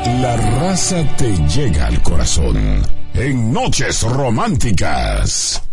La raza te llega al corazón en Noches Románticas.